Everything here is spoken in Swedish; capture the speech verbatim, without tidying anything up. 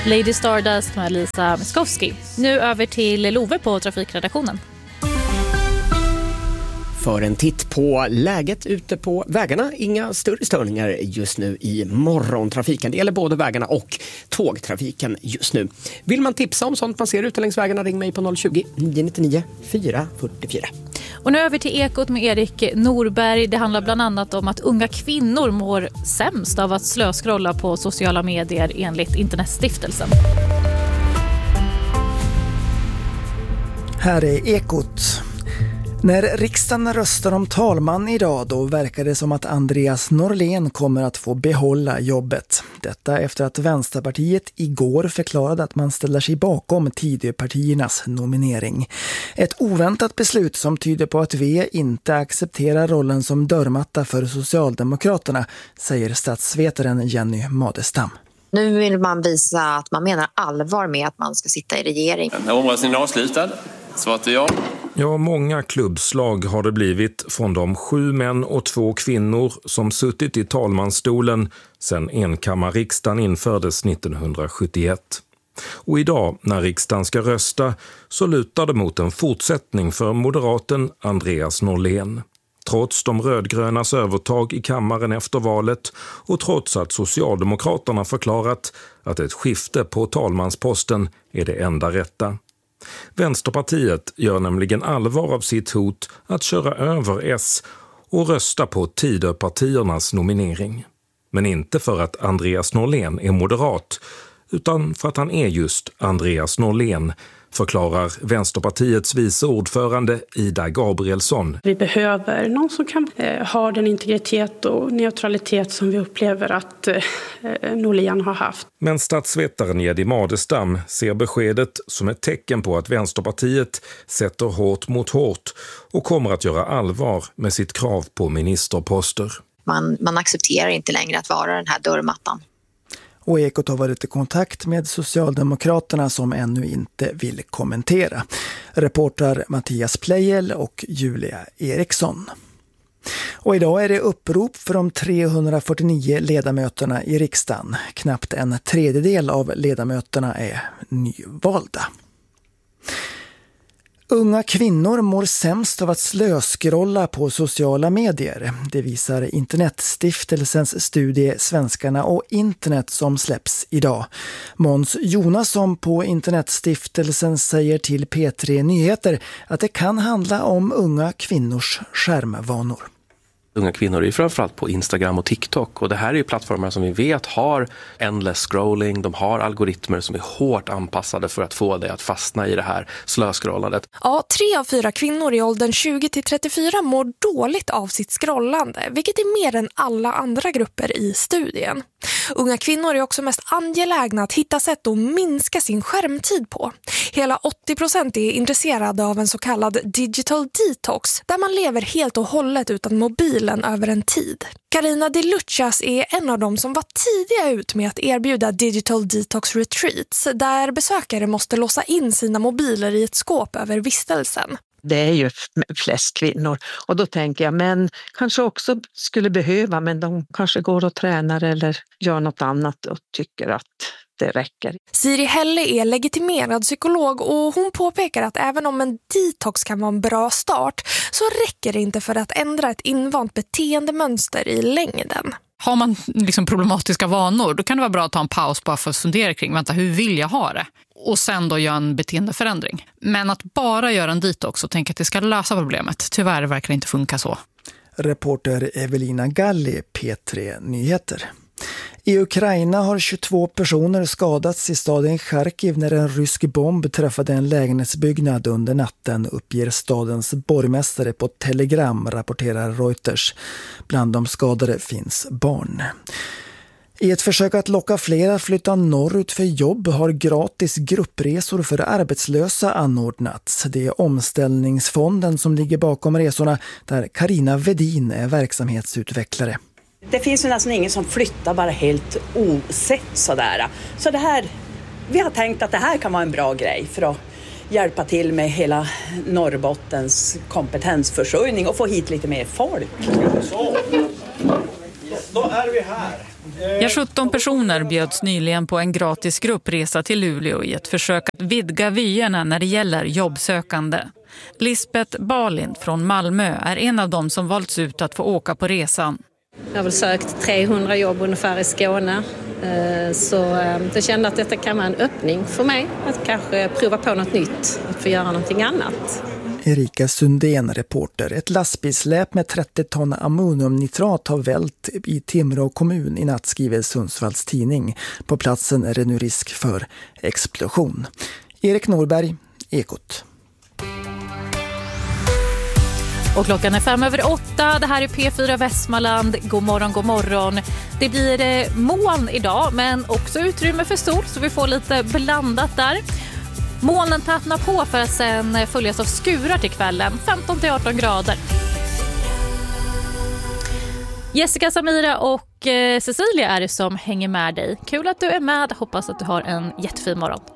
Lady Stardust med Lisa Miskovsky. Nu över till Love på trafikredaktionen. För en titt på läget ute på vägarna. Inga större störningar just nu i morgontrafiken. Det gäller både vägarna och tågtrafiken just nu. Vill man tipsa om sånt man ser ute längs vägarna, ring mig på noll tjugo, nio nio nio, fyra fyra fyra. Och nu över till Ekot med Erik Norberg. Det handlar bland annat om att unga kvinnor mår sämst av att slöskrolla på sociala medier enligt Internetstiftelsen. Här är Ekot. När riksdagen röstar om talman idag, då verkar det som att Andreas Norlén kommer att få behålla jobbet. Detta efter att Vänsterpartiet igår förklarade att man ställer sig bakom Tidöpartiernas nominering. Ett oväntat beslut som tyder på att V inte accepterar rollen som dörrmatta för Socialdemokraterna, säger statsvetaren Jenny Madestam. Nu vill man visa att man menar allvar med att man ska sitta i regering. Omröstningen är avslutad. Svaret är ja. Ja, många klubbslag har det blivit från de sju män och två kvinnor som suttit i talmansstolen sedan enkammarriksdagen infördes nittonhundrasjuttioett. Och idag, när riksdagen ska rösta, så lutar det mot en fortsättning för moderaten Andreas Norlén. Trots de rödgrönas övertag i kammaren efter valet och trots att Socialdemokraterna förklarat att ett skifte på talmansposten är det enda rätta. Vänsterpartiet gör nämligen allvar av sitt hot att köra över S och rösta på Tidöpartiernas nominering. Men inte för att Andreas Norlén är moderat, utan för att han är just Andreas Norlén, förklarar Vänsterpartiets vice ordförande Ida Gabrielsson. Vi behöver någon som kan eh, ha den integritet och neutralitet som vi upplever att eh, Norlén har haft. Men statsvetaren Jenny Madestam ser beskedet som ett tecken på att Vänsterpartiet sätter hårt mot hårt och kommer att göra allvar med sitt krav på ministerposter. Man, man accepterar inte längre att vara den här dörrmattan. Och Ekot har varit i kontakt med Socialdemokraterna som ännu inte vill kommentera. Reportrar Mattias Plejel och Julia Eriksson. Och idag är det upprop för de trehundrafyrtionio ledamöterna i riksdagen. Knappt en tredjedel av ledamöterna är nyvalda. Unga kvinnor mår sämst av att slöskrolla på sociala medier. Det visar Internetstiftelsens studie Svenskarna och internet som släpps idag. Måns Jonasson på Internetstiftelsen säger till P tre Nyheter att det kan handla om unga kvinnors skärmvanor. Unga kvinnor är framförallt på Instagram och TikTok, och det här är ju plattformar som vi vet har endless scrolling, de har algoritmer som är hårt anpassade för att få dig att fastna i det här slöscrollandet. Ja, tre av fyra kvinnor i åldern tjugo till trettiofyra mår dåligt av sitt scrollande, vilket är mer än alla andra grupper i studien. Unga kvinnor är också mest angelägna att hitta sätt att minska sin skärmtid på. Hela åttio procent är intresserade av en så kallad digital detox, där man lever helt och hållet utan mobilen över en tid. Carina de Luchas är en av dem som var tidiga ut med att erbjuda digital detox retreats, där besökare måste låsa in sina mobiler i ett skåp över vistelsen. Det är ju flest kvinnor, och då tänker jag, men kanske också skulle behöva, men de kanske går och tränar eller gör något annat och tycker att det räcker. Siri Helle är legitimerad psykolog, och hon påpekar att även om en detox kan vara en bra start, så räcker det inte för att ändra ett invant beteendemönster i längden. Har man liksom problematiska vanor, då kan det vara bra att ta en paus bara för att fundera kring, vänta, hur vill jag ha det? Och sen då göra en beteendeförändring. Men att bara göra en detox och tänka att det ska lösa problemet, tyvärr verkar det inte funka så. Reporter Evelina Galli, P tre Nyheter. I Ukraina har tjugotvå personer skadats i staden Charkiv när en rysk bomb träffade en lägenhetsbyggnad under natten, uppger stadens borgmästare på Telegram, rapporterar Reuters. Bland de skadade finns barn. I ett försök att locka fler att flytta norrut för jobb har gratis gruppresor för arbetslösa anordnats. Det är Omställningsfonden som ligger bakom resorna, där Carina Vedin är verksamhetsutvecklare. Det finns ju nästan ingen som flyttar bara helt osett sådär. Så det här, vi har tänkt att det här kan vara en bra grej för att hjälpa till med hela Norrbottens kompetensförsörjning och få hit lite mer folk. Så, då är vi här. Ja, sjutton personer bjöds nyligen på en gratis gruppresa till Luleå i ett försök att vidga vyerna när det gäller jobbsökande. Lisbeth Balind från Malmö är en av dem som valts ut att få åka på resan. Jag har väl sökt trehundra jobb ungefär i Skåne, så jag kände att detta kan vara en öppning för mig att kanske prova på något nytt, att få göra någonting annat. Erika Sundén, reporter. Ett lastbilsläp med trettio ton ammoniumnitrat har vält i Timrå kommun i natt, skriver Sundsvalls tidning. På platsen är det nu risk för explosion. Erik Norberg, Ekot. Och klockan är fem över åtta. Det här är P fyra Västmanland. God morgon, god morgon. Det blir moln idag, men också utrymme för sol, så vi får lite blandat där. Molnen tätnar på för att sen följas av skurar till kvällen. femton till arton grader. Jessica, Samira och Cecilia är det som hänger med dig. Kul att du är med. Hoppas att du har en jättefin morgon.